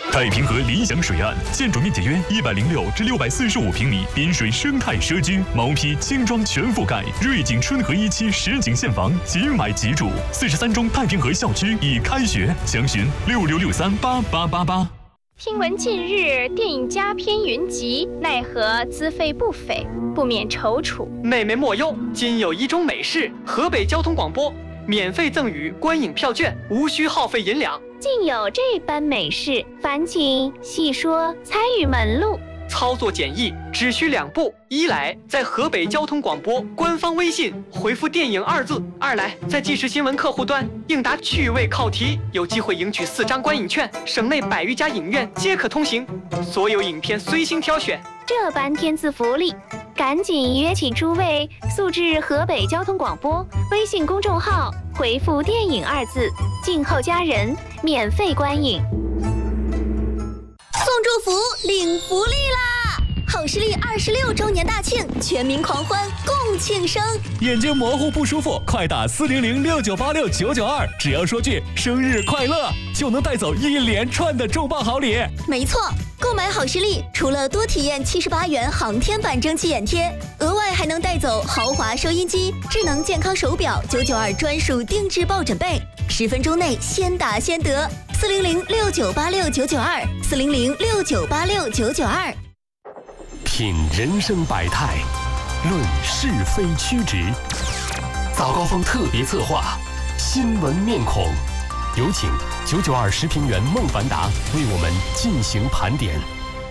太平河理想水岸，建筑面积约106至645平米，滨水生态社区，毛坯精装全覆盖，瑞景春和1期实景现房，即买即住。43中太平河校区已开学，详询66638888。 听闻近日电影佳片云集，奈何资费不菲，不免踌躇。 妹妹莫忧，今有一种美事，河北交通广播免费赠予观影票券，无需耗费银两。 竟有这般美事，烦请细说参与门路。 操作简易，只需2步：一来在河北交通广播官方微信回复电影2字；二来在即时新闻客户端应答趣味考题，有机会赢取4张观影券，省内100余家影院皆可通行，所有影片随心挑选。 这般天赐福利，赶紧约请诸位速至河北交通广播微信公众号，回复电影2字，静候家人，免费观影。 送祝福，领福利啦！好视力26周年大庆，全民狂欢，共庆生。 眼睛模糊不舒服，快打40069869922，只要说句生日快乐，就能带走一连串的重磅好礼。 没错，购买好视力，除了多体验78元航天版蒸汽眼贴，额外还能带走豪华收音机、智能健康手表、992专属定制抱枕被，10分钟内先打先得。40069869924，40069869922。 品人生百态，论是非曲直。早高峰特别策划，新闻面孔，有请992时评员孟凡达为我们进行盘点。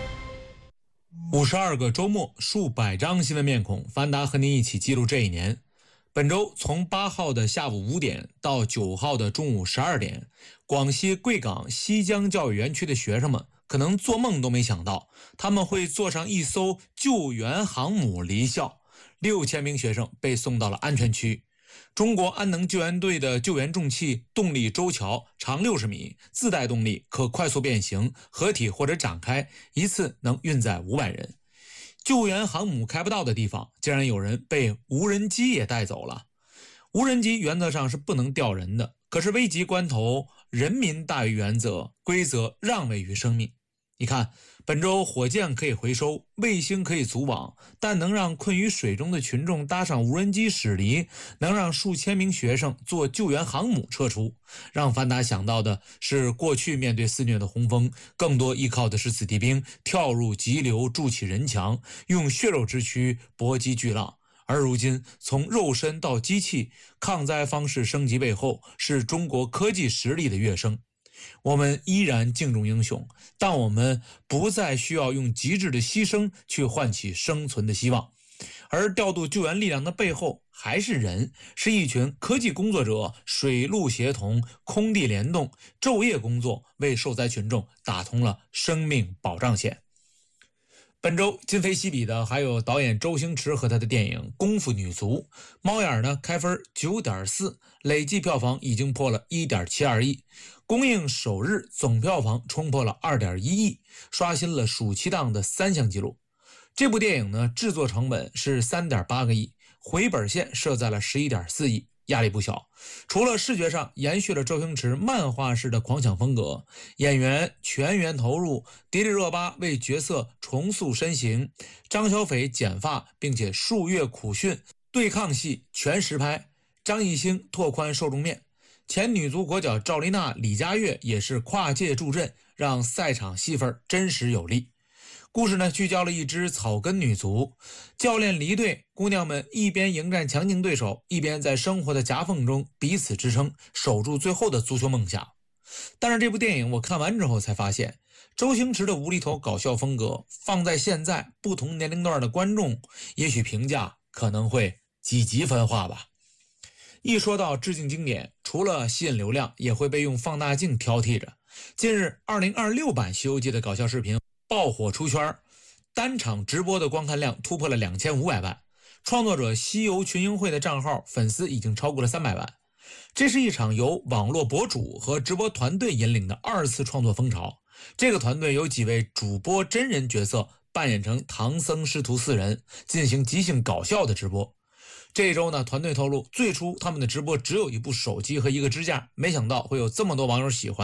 52个周末，数百张新闻面孔，凡达和您一起记录这一年。本周从8号的下午5点到9号的中午12点，广西贵港西江教育园区的学生们可能做梦都没想到，他们会坐上一艘救援航母离校，6000名学生被送到了安全区。中国安能救援队的救援重器动力舟桥长60米，自带动力，可快速变形、合体或者展开，一次能运载500人。救援航母开不到的地方，竟然有人被无人机也带走了。无人机原则上是不能调人的，可是危急关头，人民大于原则，规则让位于生命。你看，本周火箭可以回收，卫星可以组网，但能让困于水中的群众搭上无人机驶离，能让数千名学生坐救援航母撤出，让凡达想到的是过去面对肆虐的洪峰，更多依靠的是子弟兵跳入急流筑起人墙，用血肉之躯搏击巨浪。而如今从肉身到机器，抗灾方式升级背后是中国科技实力的跃升。我们依然敬重英雄，但我们不再需要用极致的牺牲去唤起生存的希望。而调度救援力量的背后还是人，是一群科技工作者，水陆协同，空地联动，昼夜工作，为受灾群众打通了生命保障线。本周今非昔比的还有导演周星驰和他的电影《功夫女足》。猫眼呢开分 9.4， 累计票房已经破了 1.72 亿，公映首日总票房冲破了 2.1 亿，刷新了暑期档的3项纪录。这部电影呢制作成本是 3.8 个亿，回本线设在了 11.4 亿，压力不小。除了视觉上延续了周星驰漫画式的狂想风格，演员全员投入，迪丽热巴为角色重塑身形，张小斐剪发并且数月苦训，对抗戏全实拍，张艺兴拓宽受众面，前女足国脚赵丽娜、李佳悦也是跨界助阵，让赛场戏份真实有力。故事呢聚焦了一支草根女足，教练离队，姑娘们一边迎战强劲对手，一边在生活的夹缝中彼此支撑，守住最后的足球梦想。但是这部电影我看完之后才发现，周星驰的无厘头搞笑风格放在现在不同年龄段的观众，也许评价可能会几级分化吧。一说到致敬经典，除了吸引流量，也会被用放大镜挑剔着。近日2026版《西游记》的搞笑视频爆火出圈，单场直播的观看量突破了2500万，创作者西游群英会的账号粉丝已经超过了300万。这是一场由网络博主和直播团队引领的2次创作风潮。这个团队有几位主播真人角色扮演成唐僧师徒4人，进行即兴搞笑的直播。这一周呢，团队透露，最初他们的直播只有一部手机和一个支架，没想到会有这么多网友喜欢。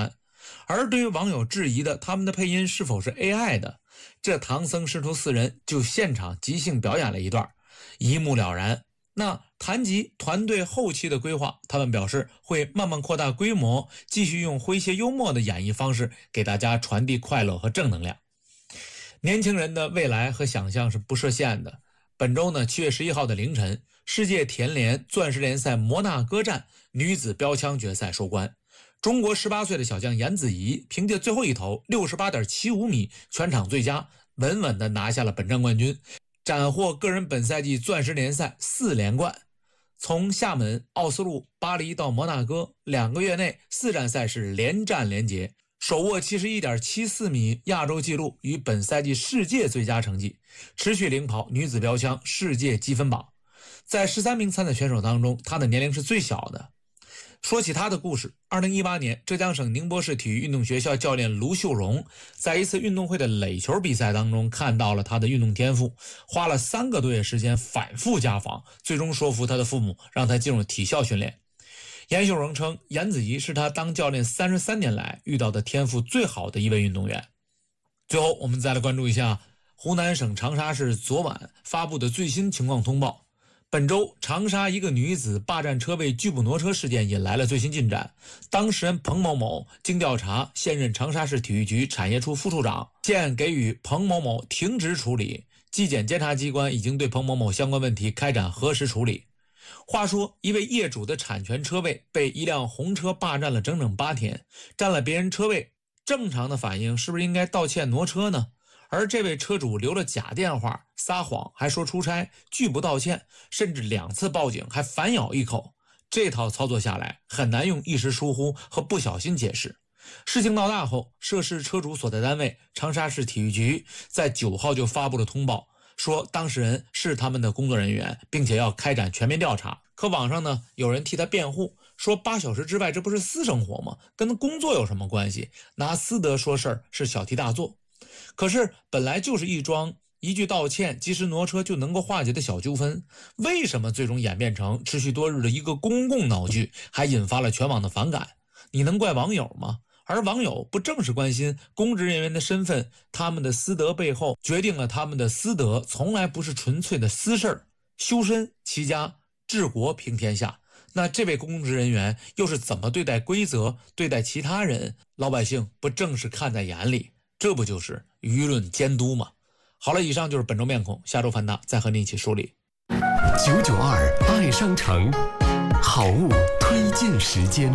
而对于网友质疑的他们的配音是否是 AI 的，这唐僧师徒4人就现场即兴表演了一段，一目了然。那谈及团队后期的规划，他们表示会慢慢扩大规模，继续用诙谐幽默的演绎方式给大家传递快乐和正能量。年轻人的未来和想象是不设限的。本周呢，7月11号的凌晨，世界田联钻石联赛摩纳哥站女子标枪决赛收官。中国18岁的小将颜子怡凭借最后一投 68.75 米全场最佳，稳稳地拿下了本站冠军，斩获个人本赛季钻石联赛4连冠。从厦门、奥斯陆、巴黎到摩纳哥，2个月内4站赛事连战连捷，手握 71.74 米亚洲纪录与本赛季世界最佳成绩，持续领跑女子标枪世界积分榜。在13名参赛选手当中，她的年龄是最小的。说起她的故事，2018年浙江省宁波市体育运动学校教练卢秀荣在一次运动会的垒球比赛当中看到了她的运动天赋，花了3个多月时间反复家访，最终说服她的父母让她进入体校训练。颜秀荣称，颜子怡是他当教练33年来遇到的天赋最好的一位运动员。最后，我们再来关注一下湖南省长沙市昨晚发布的最新情况通报。本周，长沙一个女子霸占车位拒捕挪车事件引来了最新进展。当事人彭某某经调查，现任长沙市体育局产业处副处长，现给予彭某某停职处理。纪检监察机关已经对彭某某相关问题开展核实处理。话说，一位业主的产权车位被一辆红车霸占了整整8天，占了别人车位，正常的反应是不是应该道歉挪车呢？而这位车主留了假电话，撒谎，还说出差，拒不道歉，甚至2次报警，还反咬一口。这套操作下来，很难用一时疏忽和不小心解释。事情闹大后，涉事车主所在单位长沙市体育局在9号就发布了通报，说当事人是他们的工作人员，并且要开展全面调查。可网上呢，有人替他辩护，说8小时之外这不是私生活吗？跟工作有什么关系？拿私德说事儿是小题大做。可是本来就是一句道歉，及时挪车就能够化解的小纠纷，为什么最终演变成持续多日的一个公共闹剧，还引发了全网的反感？你能怪网友吗？而网友不正是关心公职人员的身份，他们的私德背后决定了他们的私德从来不是纯粹的私事儿，修身齐家治国平天下。那这位公职人员又是怎么对待规则，对待其他人？老百姓不正是看在眼里？这不就是舆论监督吗？好了，以上就是本周面孔，下周范大再和你一起梳理。 992爱商城好物推荐时间。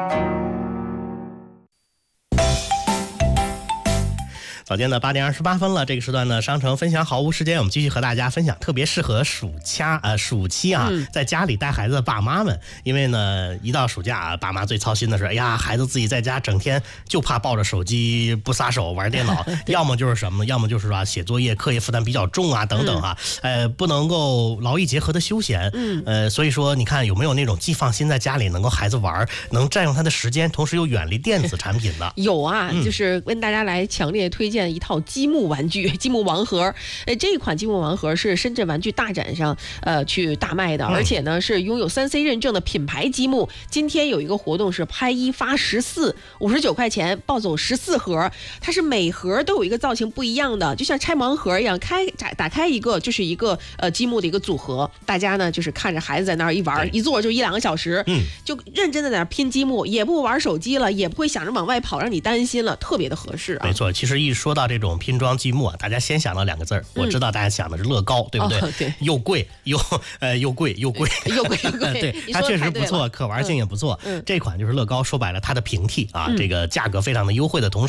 早间的8点28分了，这个时段呢，商城分享好物时间，我们继续和大家分享特别适合暑期啊，在家里带孩子的爸妈们，因为呢，一到暑假，爸妈最操心的是，哎呀，孩子自己在家整天就怕抱着手机不撒手玩电脑，要么就是什么呢？要么就是说写作业、课业负担比较重啊，等等啊，不能够劳逸结合的休闲，所以说你看有没有那种既放心在家里能够孩子玩，能占用他的时间，同时又远离电子产品的？ 有啊，就是跟大家来强烈推荐一套积木玩具，积木王盒。这款积木王盒是深圳玩具大展上去大卖的，而且呢是拥有3C 认证的品牌积木。今天有一个活动是拍1发14 ，59块钱抱走14盒，它是每盒都有一个造型不一样的，就像拆盲盒一样，打开一个就是一个积木的一个组合。大家呢就是看着孩子在那儿一玩，一坐就1-2个小时，就认真的在那儿拼积木，也不玩手机了，也不会想着往外跑让你担心了，特别的合适啊。 没错，其实一说到这种拼装积木啊，大家先想到2个字，我知道大家想的是乐高，对不对？ 对， 又贵又贵，对，它确实不错，可玩性也不错。这款就是乐高，说白了它的平替啊，这个价格非常的优惠的同时